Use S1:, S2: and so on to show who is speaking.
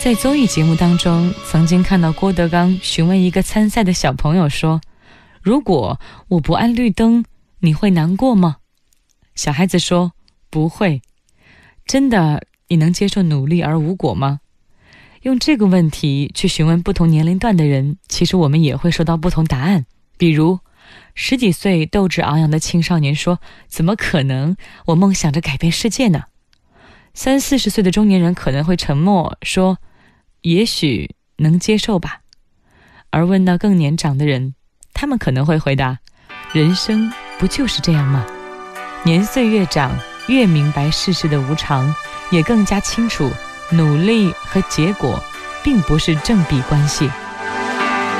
S1: 在综艺节目当中，曾经看到郭德纲询问一个参赛的小朋友说，如果我不按绿灯，你会难过吗？小孩子说，不会。真的，你能接受努力而无果吗？用这个问题去询问不同年龄段的人，其实我们也会收到不同答案。比如10几岁斗志昂扬的青少年说，怎么可能，我梦想着改变世界呢？30、40岁的中年人可能会沉默说，也许能接受吧。而问到更年长的人，他们可能会回答，人生不就是这样吗？年岁越长，越明白世事的无常，也更加清楚努力和结果并不是正比关系。